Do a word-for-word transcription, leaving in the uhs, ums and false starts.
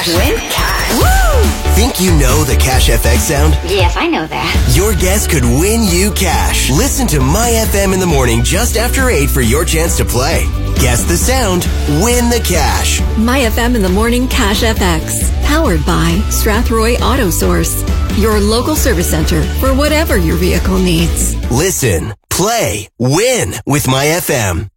cash. Win cash. Woo! Think you know the Cash F X sound? Yes, I know that. Your guest could win you cash. Listen to My F M in the morning just after eight for your chance to play. Guess the sound, win the cash. My F M in the morning Cash F X. Powered by Strathroy Auto Source. Your local service center for whatever your vehicle needs. Listen, play, win with My F M.